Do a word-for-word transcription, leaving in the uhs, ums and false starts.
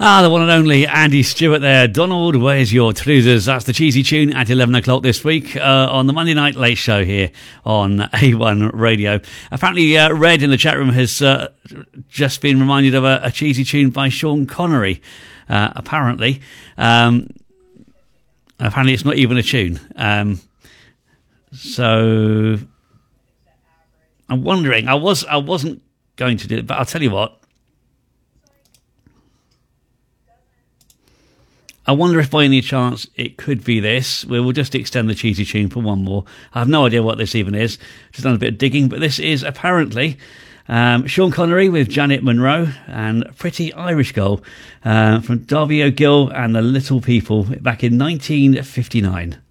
Ah, the one and only Andy Stewart there. Donald, where's your trousers? That's the cheesy tune at eleven o'clock this week uh, on the Monday Night Late Show here on A one Radio. Apparently, uh, Red in the chat room has uh, just been reminded of a, a cheesy tune by Sean Connery, uh, apparently. Um, apparently, it's not even a tune. Um, so, I'm wondering, I, was, I wasn't going to do it, but I'll tell you what. I wonder if by any chance it could be this. We will just extend the cheesy tune for one more. I have no idea what this even is. Just done a bit of digging, but this is apparently um, Sean Connery with Janet Monroe and Pretty Irish Girl uh, from Darby O'Gill and the Little People back in nineteen fifty-nine.